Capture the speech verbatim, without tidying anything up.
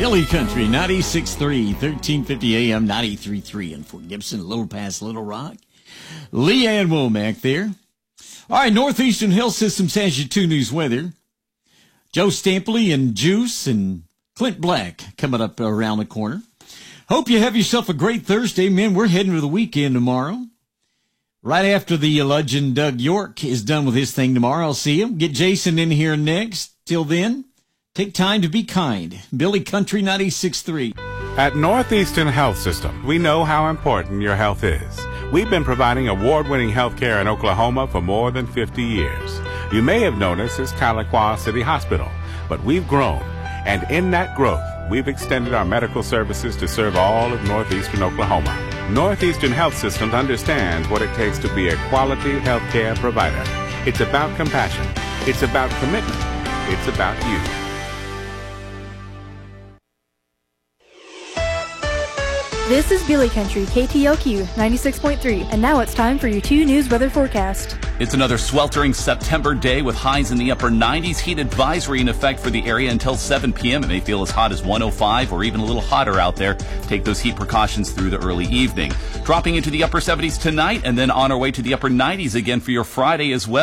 Billy Country, ninety-six point three, thirteen fifty A M, ninety-three point three in Fort Gibson, Little Pass, Little Rock. Leanne Womack there. All right, Northeastern Health Systems has your two news weather. Joe Stampley and Juice and Clint Black coming up around the corner. Hope you have yourself a great Thursday. Man, we're heading to the weekend tomorrow. Right after the legend Doug York is done with his thing tomorrow, I'll see him. Get Jason in here next. Till then, take time to be kind. Billy Country, ninety-six point three. At Northeastern Health System, we know how important your health is. We've been providing award-winning health care in Oklahoma for more than fifty years. You may have known us as Tahlequah City Hospital, but we've grown. And in that growth, we've extended our medical services to serve all of northeastern Oklahoma. Northeastern Health Systems understands what it takes to be a quality health care provider. It's about compassion. It's about commitment. It's about you. This is Billy Country, K T L Q ninety-six point three, and now it's time for your two news weather forecast. It's another sweltering September day with highs in the upper nineties. Heat advisory in effect for the area until seven p.m. It may feel as hot as one oh five or even a little hotter out there. Take those heat precautions through the early evening. Dropping into the upper seventies tonight and then on our way to the upper nineties again for your Friday as well.